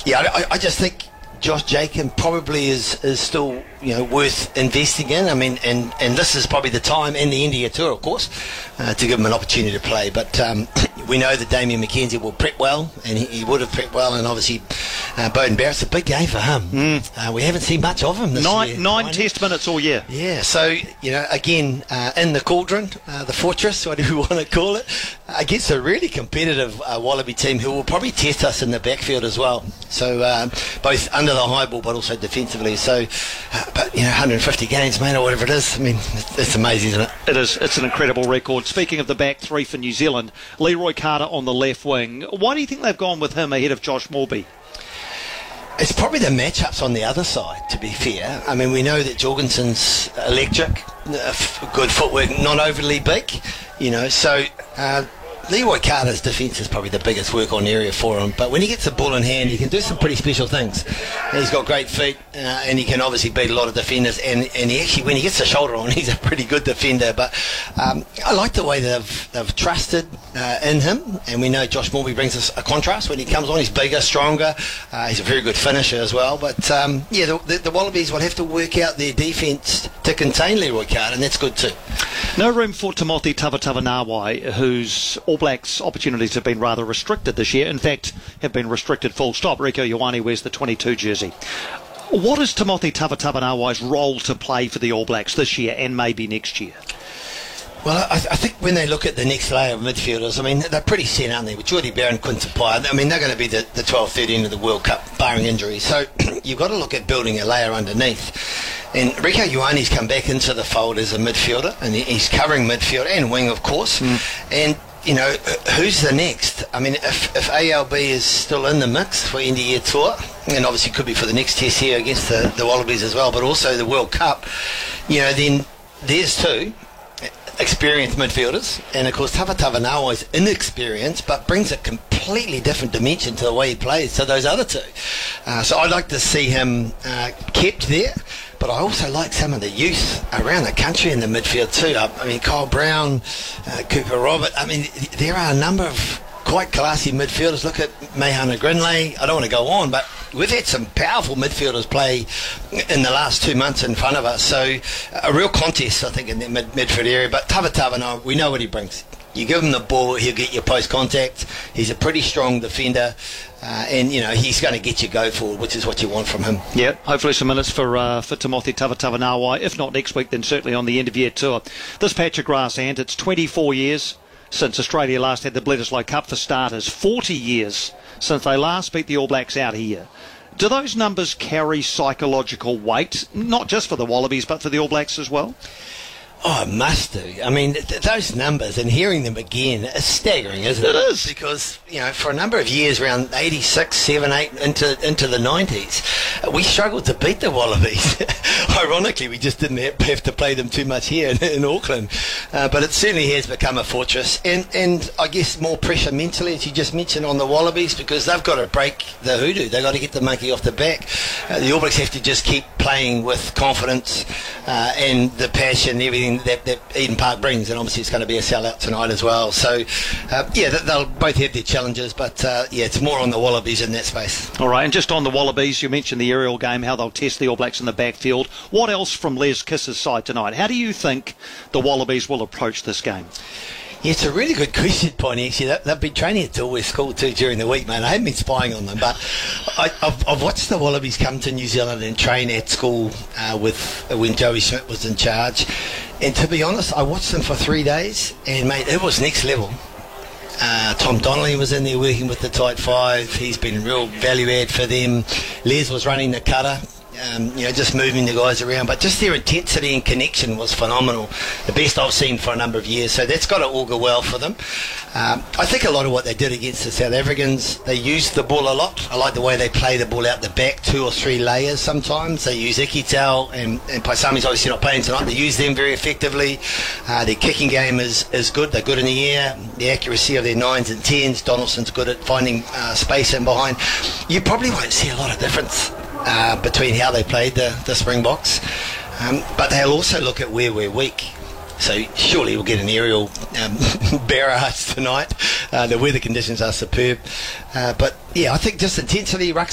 Yeah, I just think Josh Jacob probably is still worth investing in. I mean, and this is probably the time in the India tour, of course, to give him an opportunity to play. But we know that Damien McKenzie will prep well, and he would have prepped well, and obviously Beauden Barrett's a big game for him. We haven't seen much of him this year. Nine test minutes all year. Yeah, so again, in the cauldron, the fortress, whatever you want to call it, against a really competitive Wallaby team who will probably test us in the backfield as well. So both under the high ball, but also defensively. So, but 150 games, mate, or whatever it is. I mean, it's amazing, isn't it? It is. It's an incredible record. Speaking of the back three for New Zealand, Leroy Carter on the left wing. Why do you think they've gone with him ahead of Josh Morby? It's probably the matchups on the other side, to be fair. I mean, we know that Jorgensen's electric, good footwork, not overly big, so Leroy Carter's defence is probably the biggest work on area for him, but when he gets the ball in hand, he can do some pretty special things. He's got great feet, and he can obviously beat a lot of defenders, and he actually, when he gets the shoulder on, he's a pretty good defender. But I like the way they've trusted in him, and we know Josh Morby brings us a contrast when he comes on. He's bigger, stronger, he's a very good finisher as well. But the Wallabies will have to work out their defence to contain Leroy Carter, and that's good too. No room for Timothy Tavatavanawai, whose All Blacks opportunities have been rather restricted this year. In fact, have been restricted full stop. Rieko Ioane wears the 22 jersey. What is Timothy Tavatavanawai's role to play for the All Blacks this year and maybe next year? Well, I think when they look at the next layer of midfielders, I mean, they're pretty set, aren't they? With Jordy Barron, Quinton Pye, I mean, they're going to be the 12, 13 of the World Cup, barring injuries. So you've got to look at building a layer underneath. And Rieko Ioane's come back into the fold as a midfielder, and he's covering midfield and wing, of course. And who's the next? I mean, if ALB is still in the mix for end of year tour, and obviously could be for the next test here against the Wallabies as well, but also the World Cup, then there's two experienced midfielders, and of course Tavatavanawai is inexperienced but brings a completely different dimension to the way he plays to those other two. So I'd like to see him kept there, but I also like some of the youth around the country in the midfield too. I mean, Kyle Brown, Cooper Robert, I mean, there are a number of quite classy midfielders. Look at Mahana Grinley. I don't want to go on, but we've had some powerful midfielders play in the last 2 months in front of us. So a real contest, I think, in the midfield area. But Tavatavanawai, we know what he brings. You give him the ball, he'll get your post contact. He's a pretty strong defender, and he's going to get you go forward, which is what you want from him. Yeah, hopefully some minutes for Timothy Tavatavanawai. If not next week, then certainly on the end of year tour. This patch of grass, and it's 24 years since Australia last had the Bledisloe Cup for starters. 40 years since they last beat the All Blacks out here. Do those numbers carry psychological weight, not just for the Wallabies, but for the All Blacks as well? Oh, it must do. I mean, those numbers, and hearing them again, is staggering, isn't it? It is. Because, for a number of years, around 86, 7, 8, into the 90s, we struggled to beat the Wallabies. Ironically, we just didn't have to play them too much here in Auckland. But it certainly has become a fortress. And I guess more pressure mentally, as you just mentioned, on the Wallabies, because they've got to break the hoodoo. They've got to get the monkey off the back. The All Blacks have to just keep playing with confidence and the passion, everything that Eden Park brings, and obviously it's going to be a sellout tonight as well. So they'll both have their challenges, but it's more on the Wallabies in that space. All right, and just on the Wallabies, you mentioned the aerial game, how they'll test the All Blacks in the backfield. What else from Les Kiss's side tonight? How do you think the Wallabies will approach this game? Yeah, it's a really good question, Piney. Actually, they've been training at Tilwest School too during the week, mate. I haven't been spying on them, but I've watched the Wallabies come to New Zealand and train at school when Joey Schmidt was in charge. And to be honest, I watched them for 3 days, and mate, it was next level. Tom Donnelly was in there working with the tight five. He's been real value add for them. Les was running the cutter. Just moving the guys around, but just their intensity and connection was phenomenal, the best I've seen for a number of years, so that's got to augur well for them. I think a lot of what they did against the South Africans, they used the ball a lot. I like the way they play the ball out the back, 2 or 3 layers sometimes. They use Ikitel and Paisami's obviously not playing tonight. They use them very effectively. Their kicking game is good. They're good in the air. The accuracy of their 9s and 10s, Donaldson's good at finding space in behind. You probably won't see a lot of difference between how they played the Springboks, but they'll also look at where we're weak. So surely we'll get an aerial barrage tonight. The weather conditions are superb, but I think just intensity, ruck